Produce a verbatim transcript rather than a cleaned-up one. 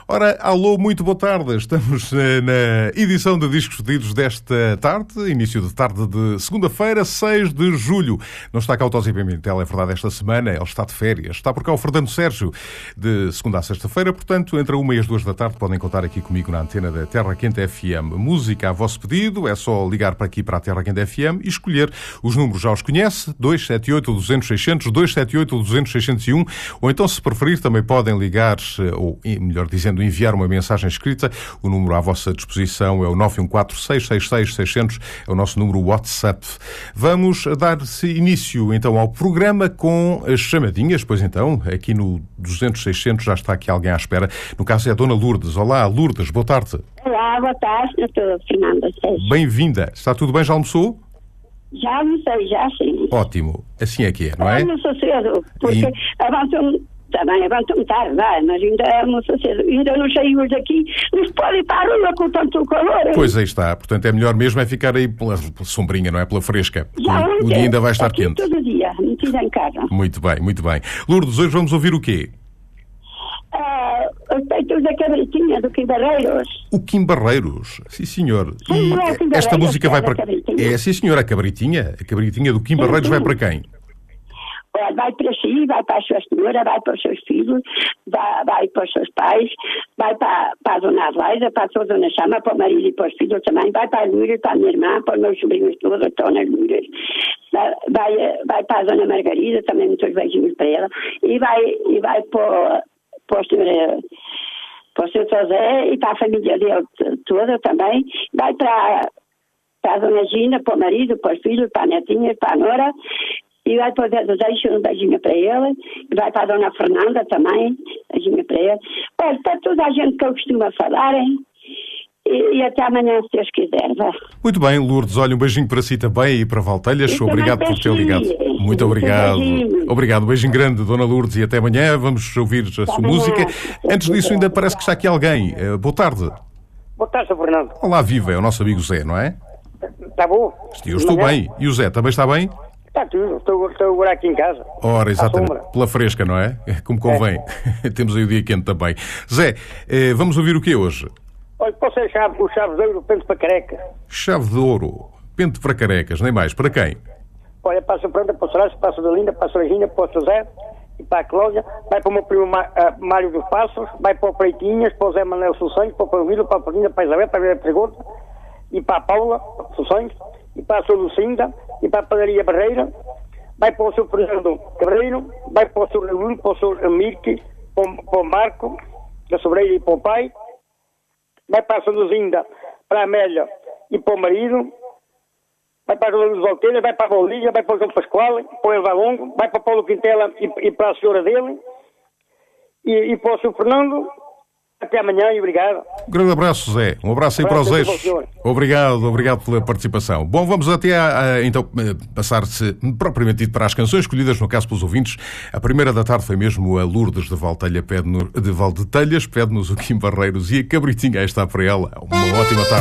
Ora, alô, muito boa tarde. Estamos na edição de Discos Pedidos desta tarde, início de tarde de segunda-feira, seis de julho. Não está cá o Tosi Pimentel, é verdade, esta semana ele está de férias. Está por cá o Fernando Sérgio, de segunda a sexta-feira, portanto, entre a uma e as duas da tarde podem contar aqui comigo na antena da Terra Quente F M. Música a vosso pedido, é só ligar para aqui para a Terra Quente F M e escolher os números, já os conhece, dois sete oito, duzentos, seiscentos, dois sete oito, duzentos, seiscentos e um, ou então, se preferir, também podem ligar, ou melhor dizendo, enviar uma mensagem escrita. O número à vossa disposição é o nove um quatro, seis seis seis, seis zero zero, é o nosso número WhatsApp. Vamos dar-se início então ao programa com as chamadinhas, pois então, aqui no duzentos, seiscentos já está aqui alguém à espera. No caso é a Dona Lourdes. Olá, Lourdes, boa tarde. Olá, boa tarde, eu estou Fernanda Sérgio. Bem-vinda. Está tudo bem? Já almoçou? Já almocei, já sim. Ótimo. Assim é que é, não é? Eu almoço cedo, porque E... avançam também, avançam tarde, vai, mas ainda almoço cedo. Ainda não saímos daqui, nos podem para a rua com tanto calor. Pois aí está. Portanto, é melhor mesmo é ficar aí pela, pela sombrinha, não é? Pela fresca. Já o, o dia ainda vai estar aqui quente. todo dia, metida em casa. Muito bem, muito bem. Lourdes, hoje vamos ouvir o quê? Ah, os peitos da cabritinha, do Kim Barreiros. O Kim Barreiros, sim senhor. E Sim, é o Kim esta Barreiros, música que vai é da para... Cabritinha. É, sim senhor, a cabritinha. A cabritinha do Kim Sim, Barreiros sim. vai para quem? Olha, vai para si, vai para a sua senhora, vai para os seus filhos, vai, vai para os seus pais, vai para, para a dona Adelaida, para a sua dona Chama, para o marido e para os filhos também, vai para a Lourdes, para a minha irmã, para os meus sobrinhos todos, estão nas Lourdes, vai, vai para a dona Margarida, também muitos beijinhos para ela, e vai, e vai para, para o senhor... para o senhor José e para a família dele toda também, vai para, para a dona Gina, para o marido, para os filhos, para a netinha, para a nora, e vai para o Zé do Deixo, um beijinho para ele, e vai para a dona Fernanda também, um beijinho para ele. Olha, para toda a gente que eu costumo falar, hein? E, e até amanhã, se Deus quiser. Vai. Muito bem, Lourdes, olha, um beijinho para si também e para Valtelhas. E Obrigado também por ter para si. ligado. Muito obrigado. beijinho. Obrigado, um beijinho grande, Dona Lourdes, e até amanhã. Vamos ouvir a sua amanhã. música. Antes disso, ainda parece que está aqui alguém. Uh, boa tarde. Boa tarde, Sr. Fernando. Olá, viva, é o nosso amigo Zé, não é? Está bom? Eu estou bem. E o Zé também está bem? Está tudo. Estou, estou agora aqui em casa. Ora, exatamente. sombra. Pela fresca, não é? Como convém. É. Temos aí o dia quente também. Zé, eh, vamos ouvir o que hoje? Olha, posso ser chave, o chave de ouro, pente para careca. Chave de ouro. Pente para carecas, nem mais. Para quem? Olha, passa para para o Soraço, passa da Linda, passa a Regina, para o José e para a Cláudia. Vai para o meu primo Ma- uh, Mário dos Passos, vai para o Preitinhas, para o Zé Manuel Sussões, para o Paulo, para a Paulinha, para a Isabel, para a Vera Pergunta, e para a Paula Sussões, e para a Sua Lucinda, e para a Padaria Barreira. Vai para o seu Fernando Cabreiro, vai para o seu Raul, para o seu Mirque, para, o- para o Marco, da Sobreira e para o pai. Vai para a Sua Lucinda, para a Amélia e para o marido. Vai para a Luz Valteira, vai para a Bolinha, vai para o João Pascoal, para o Elva Longo, vai para o Paulo Quintela e, e para a senhora dele. E, e para o seu Fernando. Até amanhã e obrigado. Um grande abraço, Zé. Um abraço aí para os Abraço, eixos. senhor. Obrigado, obrigado pela participação. Bom, vamos até a, a, então eh, passar-se propriamente dito para as canções escolhidas, no caso pelos ouvintes. A primeira da tarde foi mesmo a Lourdes de Valtelha, pede-nos, de Valdetelhas, pede-nos o Kim Barreiros e a Cabritinha. Aí está para ela. Uma ótima tarde.